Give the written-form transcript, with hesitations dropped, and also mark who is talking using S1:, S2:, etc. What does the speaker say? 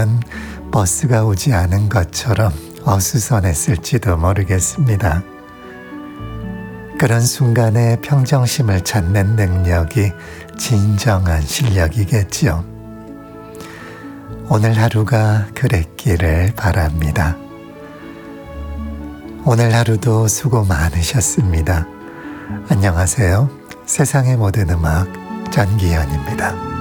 S1: 때는 버스가 오지 않은 것처럼 어수선했을지도 모르겠습니다. 그런 순간에 평정심을 찾는 능력이 진정한 실력이겠지요. 오늘 하루가 그랬기를 바랍니다. 오늘 하루도 수고 많으셨습니다. 안녕하세요. 세상의 모든 음악 전기현입니다.